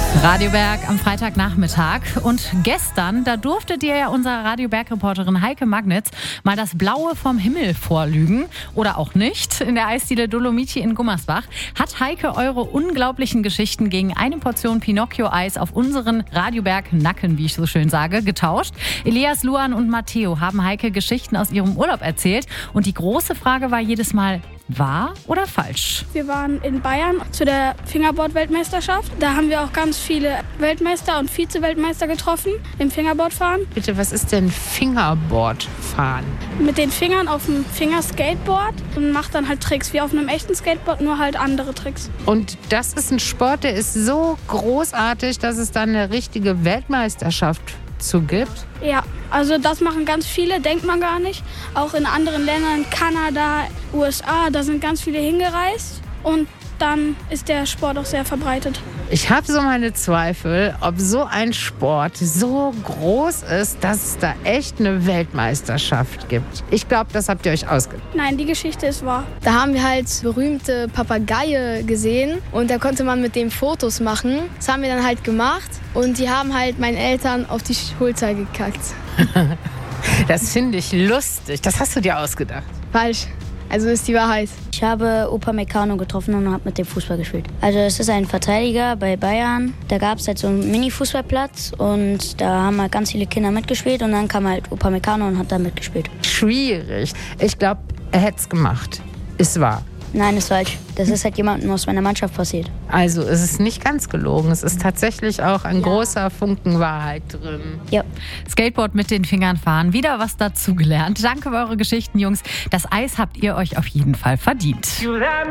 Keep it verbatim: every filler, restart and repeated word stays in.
Radio Berg am Freitagnachmittag. Und gestern, da durftet ihr ja unserer Radio Berg-Reporterin Heike Magnitz mal das Blaue vom Himmel vorlügen. Oder auch nicht. In der Eisdiele Dolomiti in Gummersbach hat Heike eure unglaublichen Geschichten gegen eine Portion Pinocchio-Eis auf unseren Radio Berg-Nacken, wie ich so schön sage, getauscht. Elias, Luan und Matteo haben Heike Geschichten aus ihrem Urlaub erzählt. Und die große Frage war jedes Mal, wahr oder falsch? Wir waren in Bayern zu der Fingerboard-Weltmeisterschaft. Da haben wir auch ganz viele Weltmeister und Vize-Weltmeister getroffen im Fingerboardfahren. Bitte, was ist denn Fingerboardfahren? Mit den Fingern auf dem Fingerskateboard und macht dann halt Tricks wie auf einem echten Skateboard, nur halt andere Tricks. Und das ist ein Sport, der ist so großartig, dass es dann eine richtige Weltmeisterschaft zu gibt? Ja, also das machen ganz viele, denkt man gar nicht. Auch in anderen Ländern, Kanada, U S A, da sind ganz viele hingereist und dann ist der Sport auch sehr verbreitet. Ich habe so meine Zweifel, ob so ein Sport so groß ist, dass es da echt eine Weltmeisterschaft gibt. Ich glaube, das habt ihr euch ausgedacht. Nein, die Geschichte ist wahr. Da haben wir halt berühmte Papageie gesehen und da konnte man mit dem Fotos machen. Das haben wir dann halt gemacht und die haben halt meinen Eltern auf die Schulter gekackt. Das finde ich lustig. Das hast du dir ausgedacht. Falsch. Also ist die Wahrheit. Ich habe Upamecano getroffen und habe mit dem Fußball gespielt. Also es ist ein Verteidiger bei Bayern. Da gab es halt so einen Mini-Fußballplatz und da haben halt ganz viele Kinder mitgespielt und dann kam halt Upamecano und hat da mitgespielt. Schwierig. Ich glaube, er hätte es gemacht. Ist wahr. Nein, ist falsch. Das ist halt jemandem aus meiner Mannschaft passiert. Also es ist nicht ganz gelogen. Es ist tatsächlich auch ein ja. großer Funken Wahrheit drin. Ja. Skateboard mit den Fingern fahren. Wieder was dazugelernt. Danke für eure Geschichten, Jungs. Das Eis habt ihr euch auf jeden Fall verdient.